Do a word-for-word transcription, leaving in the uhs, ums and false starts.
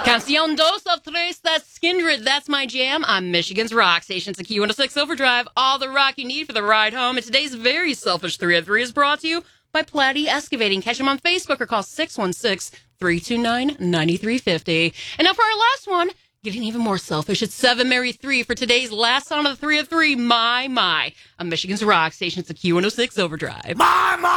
Canción dos of tres, that's Skindred, that's my jam. I'm Michigan's rock station. It's a Q one oh six Overdrive, all the rock you need for the ride home. And today's very selfish three oh three is brought to you by Platy Excavating. Catch them on Facebook or call six one six, three two nine, nine three five zero. And now for our last one, getting even more selfish, it's seven Mary three for today's last song of the three oh three, My My. I'm Michigan's rock station. It's a Q one oh six Overdrive. My, my.